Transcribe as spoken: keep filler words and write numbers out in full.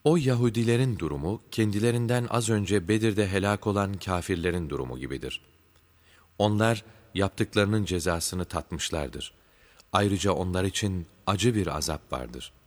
O Yahudilerin durumu, kendilerinden az önce Bedir'de helak olan kâfirlerin durumu gibidir. Onlar yaptıklarının cezasını tatmışlardır. Ayrıca onlar için acı bir azap vardır.